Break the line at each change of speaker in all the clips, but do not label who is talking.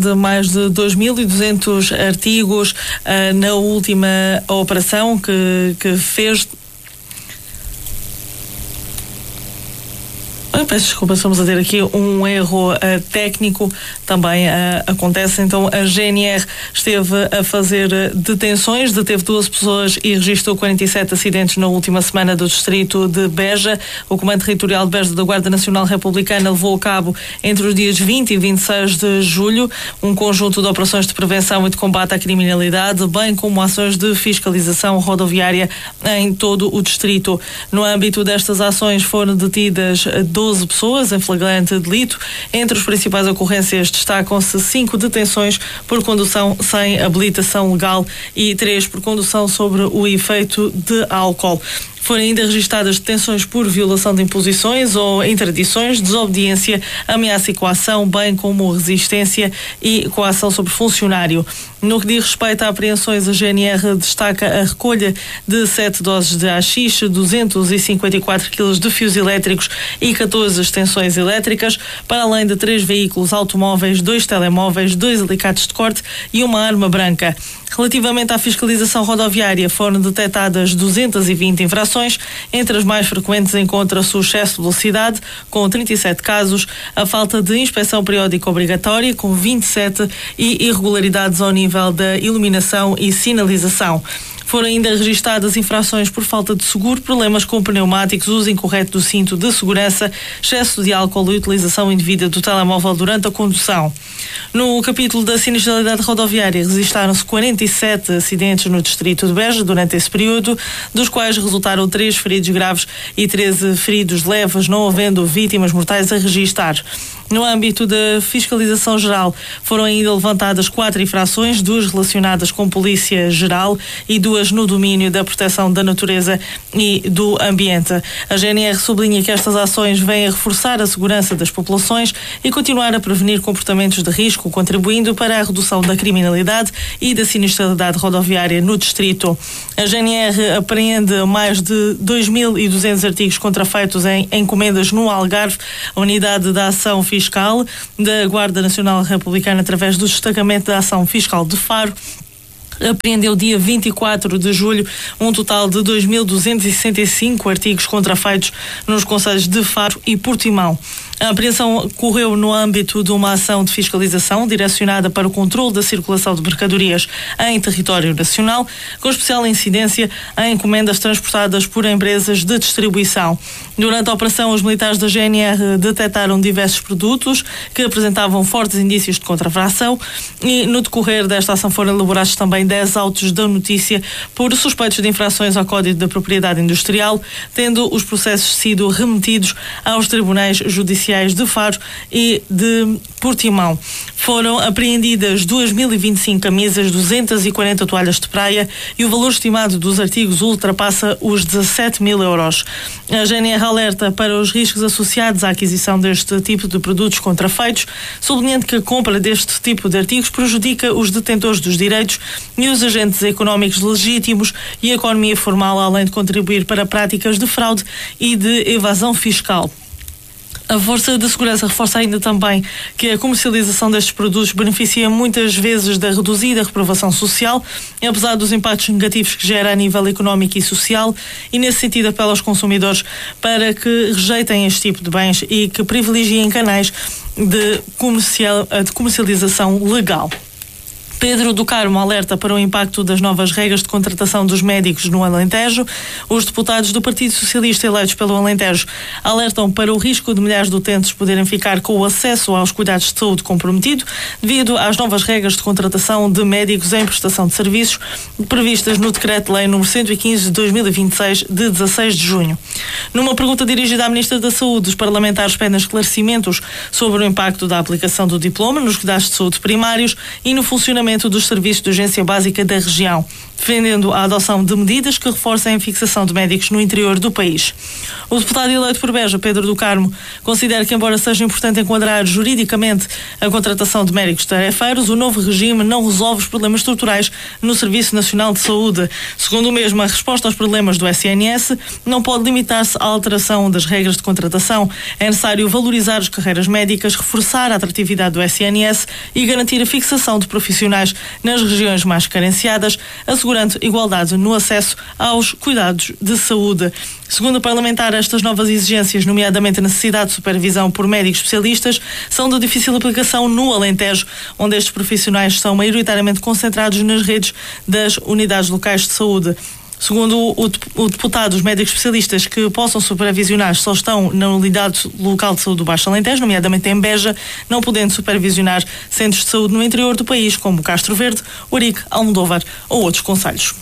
de mais de 2.200 artigos na última operação que fez. Peço desculpa, estamos a ter aqui um erro técnico, também acontece. Então a GNR esteve a fazer detenções, deteve 12 pessoas e registrou 47 acidentes na última semana do distrito de Beja. O Comando Territorial de Beja da Guarda Nacional Republicana levou a cabo entre os dias 20 e 26 de julho um conjunto de operações de prevenção e de combate à criminalidade, bem como ações de fiscalização rodoviária em todo o distrito. No âmbito destas ações foram detidas 12 pessoas em flagrante delito. Entre as principais ocorrências destacam-se 5 detenções por condução sem habilitação legal e 3 por condução sobre o efeito de álcool. Foram ainda registradas detenções por violação de imposições ou interdições, desobediência, ameaça e coação, bem como resistência e coação sobre funcionário. No que diz respeito a apreensões, a GNR destaca a recolha de 7 doses de haxixe, 254 kg de fios elétricos e 14 extensões elétricas, para além de 3 veículos automóveis, 2 telemóveis, 2 alicates de corte e uma arma branca. Relativamente à fiscalização rodoviária, foram detectadas 220 infrações. Entre as mais frequentes encontra-se o excesso de velocidade, com 37 casos, a falta de inspeção periódica obrigatória, com 27, e irregularidades ao nível da iluminação e sinalização. Foram ainda registradas infrações por falta de seguro, problemas com pneumáticos, uso incorreto do cinto de segurança, excesso de álcool e utilização indevida do telemóvel durante a condução. No capítulo da sinistralidade rodoviária, registaram-se 47 acidentes no distrito de Beja durante esse período, dos quais resultaram 3 feridos graves e 13 feridos leves, não havendo vítimas mortais a registar. No âmbito da fiscalização geral, foram ainda levantadas 4 infrações, 2 relacionadas com Polícia Geral e 2 no domínio da proteção da natureza e do ambiente. A GNR sublinha que estas ações vêm a reforçar a segurança das populações e continuar a prevenir comportamentos de risco, contribuindo para a redução da criminalidade e da sinistralidade rodoviária no distrito. A GNR apreende mais de 2.200 artigos contrafeitos em encomendas no Algarve. A Unidade da Ação Fiscal da Guarda Nacional Republicana, através do Destacamento da Ação Fiscal de Faro, apreendeu dia 24 de julho um total de 2.265 artigos contrafeitos nos concelhos de Faro e Portimão. A apreensão ocorreu no âmbito de uma ação de fiscalização direcionada para o controle da circulação de mercadorias em território nacional, com especial incidência em encomendas transportadas por empresas de distribuição. Durante a operação, os militares da GNR detectaram diversos produtos que apresentavam fortes indícios de contrafação e, no decorrer desta ação, foram elaborados também 10 autos da notícia por suspeitos de infrações ao Código da Propriedade Industrial, tendo os processos sido remetidos aos tribunais judiciais de Faro e de Portimão. Foram apreendidas 2.025 camisas, 240 toalhas de praia e o valor estimado dos artigos ultrapassa os 17.000 euros. A GNR alerta para os riscos associados à aquisição deste tipo de produtos contrafeitos, sublinhando que a compra deste tipo de artigos prejudica os detentores dos direitos e os agentes económicos legítimos e a economia formal, além de contribuir para práticas de fraude e de evasão fiscal. A Força de Segurança reforça ainda também que a comercialização destes produtos beneficia muitas vezes da reduzida reprovação social, apesar dos impactos negativos que gera a nível económico e social, e nesse sentido apela aos consumidores para que rejeitem este tipo de bens e que privilegiem canais de comercialização legal. Pedro do Carmo alerta para o impacto das novas regras de contratação dos médicos no Alentejo. Os deputados do Partido Socialista eleitos pelo Alentejo alertam para o risco de milhares de utentes poderem ficar com o acesso aos cuidados de saúde comprometido devido às novas regras de contratação de médicos em prestação de serviços previstas no Decreto-Lei nº 115 de 2026, de 16 de junho. Numa pergunta dirigida à Ministra da Saúde, os parlamentares pedem esclarecimentos sobre o impacto da aplicação do diploma nos cuidados de saúde primários e no funcionamento dos serviços de urgência básica da região. defendendo a adoção de medidas que reforcem a fixação de médicos no interior do país. O deputado eleito por Beja, Pedro do Carmo, considera que, embora seja importante enquadrar juridicamente a contratação de médicos tarefeiros, o novo regime não resolve os problemas estruturais no Serviço Nacional de Saúde. Segundo o mesmo, a resposta aos problemas do SNS não pode limitar-se à alteração das regras de contratação. É necessário valorizar as carreiras médicas, reforçar a atratividade do SNS e garantir a fixação de profissionais nas regiões mais carenciadas, assegurando igualdade no acesso aos cuidados de saúde. Segundo o parlamentar, estas novas exigências, nomeadamente a necessidade de supervisão por médicos especialistas, são de difícil aplicação no Alentejo, onde estes profissionais são maioritariamente concentrados nas redes das unidades locais de saúde. Segundo o deputado, os médicos especialistas que possam supervisionar só estão na unidade local de saúde do Baixo Alentejo, nomeadamente em Beja, não podendo supervisionar centros de saúde no interior do país, como Castro Verde, Ourique, Almodóvar ou outros concelhos.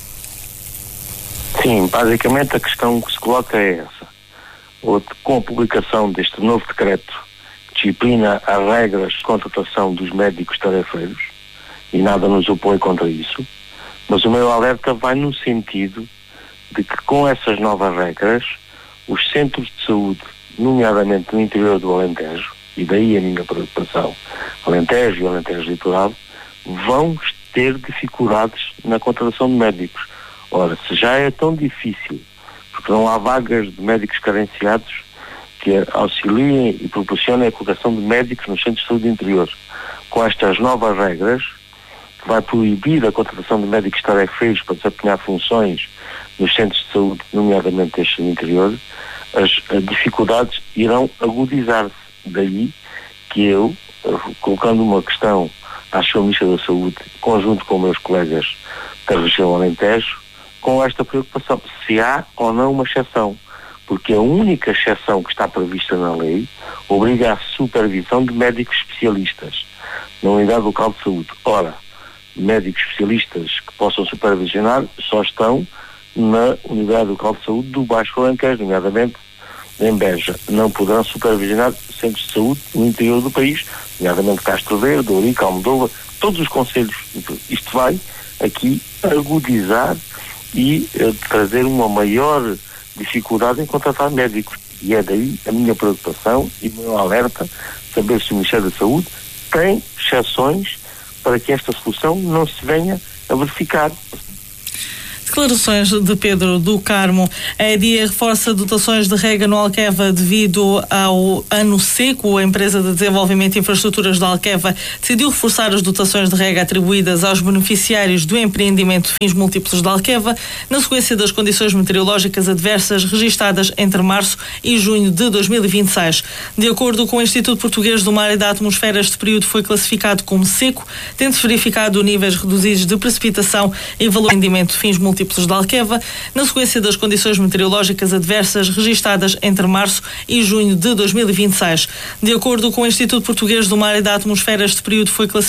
Sim, basicamente a questão que se coloca é essa. Com a publicação deste novo decreto que disciplina as regras de contratação dos médicos tarefeiros, e nada nos opõe contra isso, mas o meu alerta vai no sentido de que com essas novas regras, os centros de saúde, nomeadamente no interior do Alentejo, e daí a minha preocupação, Alentejo e Alentejo Litoral, vão ter dificuldades na contratação de médicos. Ora, se já é tão difícil, porque não há vagas de médicos carenciados que auxiliem e proporcionem a colocação de médicos nos centros de saúde interior, com estas novas regras, que vai proibir a contratação de médicos tarefeiros para desempenhar funções nos centros de saúde, nomeadamente estes no interior, as dificuldades irão agudizar-se. Daí que eu, colocando uma questão à Sra. Ministra da Saúde, conjunto com meus colegas da região Alentejo, com esta preocupação, se há ou não uma exceção, porque a única exceção que está prevista na lei obriga à supervisão de médicos especialistas na unidade local de saúde. Ora, médicos especialistas que possam supervisionar só estão na unidade local de saúde do Baixo Alentejo, nomeadamente em Beja. Não poderão supervisionar centros de saúde no interior do país, nomeadamente Castro Verde, Ourique, Almodóvar, todos os concelhos. Isto vai aqui agudizar e trazer uma maior dificuldade em contratar médicos. E é daí a minha preocupação e o meu alerta, saber se o Ministério da Saúde tem exceções para que esta solução não se venha a verificar.
Declarações de Pedro do Carmo. A EDIA reforça dotações de rega no Alqueva devido ao ano seco. A empresa de desenvolvimento de infraestruturas da Alqueva decidiu reforçar as dotações de rega atribuídas aos beneficiários do empreendimento Fins Múltiplos da Alqueva, na sequência das condições meteorológicas adversas registadas entre março e junho de 2026. De acordo com o Instituto Português do Mar e da Atmosfera, este período foi classificado como seco, tendo-se verificado níveis reduzidos de precipitação e valor de rendimento de fins múltiplos da Alqueva, na sequência das condições meteorológicas adversas registadas entre março e junho de 2026. De acordo com o Instituto Português do Mar e da Atmosfera, este período foi classificado